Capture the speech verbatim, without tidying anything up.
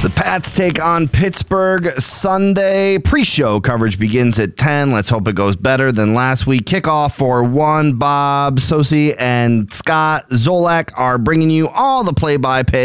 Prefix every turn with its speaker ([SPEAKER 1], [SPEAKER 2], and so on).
[SPEAKER 1] The Pats take on Pittsburgh Sunday. Pre-show coverage begins at ten. Let's hope it goes better than last week. Kickoff for one. Bob Socci and Scott Zolak are bringing you all the play-by-play